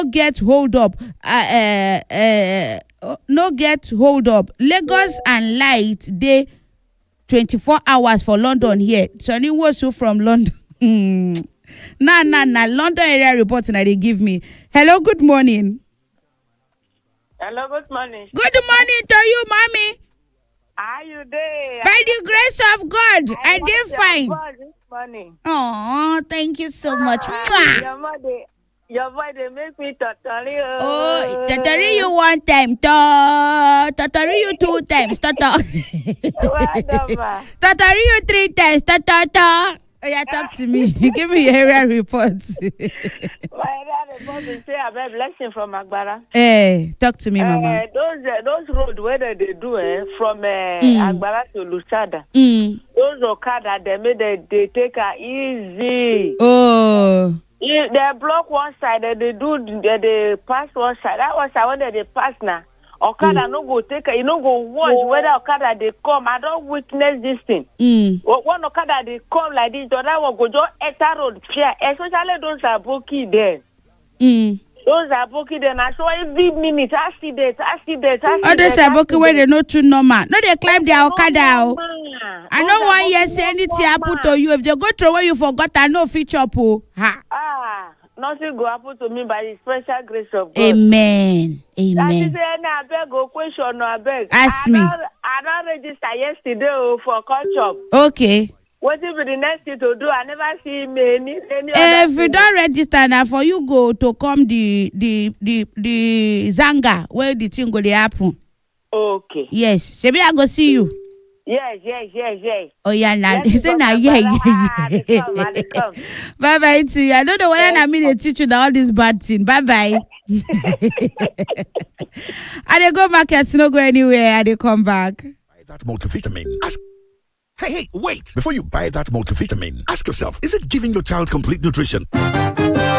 get hold up. No get hold up. Lagos and light dey 24 hours for London here. Sonny Wosu from London. Nah. London area reporting that they give me. Hello, good morning. Hello, good morning. Good morning to you, mommy. How you there? By the grace of God, I did fine. This morning. Oh, thank you so much. Your boy, they make me totally. Oh, Totori you one time, Totori you 2 times, Totori you 3 times, Oh yeah, talk to me. Give me your area reports. My area report is say a blessing from Agbara. Talk to me, mama. Those roads where they do from Agbara to Lusada. Those Okada they take her easy. Oh. They block one side, they pass one side. That was when they pass now. Okada no go take her, you no go watch whether Okada they come. I don't witness this thing. One Okada they come like this, the other one go just enter road fear. Especially those are Boki there. Those are Boki there. I saw every minute accident. Oh, those are Boki where they not too normal. No, they climb their Okada. I know one year say anything happen to you. If they go through where you forgot, I know feature po. Nothing go happen to me by the special grace of God. Amen. That is I beg go question I beg. Ask me. I don't register yesterday for culture. Okay. What if the next thing to do? I never see any if you don't register now, for you go to come the Zanga where the thing go dey happen. Okay. Yes. Shebi I go see you. Yes. Oh yeah, now say now yeah. Bye bye to you. I don't know whether I mean they teach you all this bad thing. Bye bye. I dey go market, no go anywhere. I dey come back. Buy that multivitamin. Hey, wait! Before you buy that multivitamin, ask yourself: is it giving your child complete nutrition?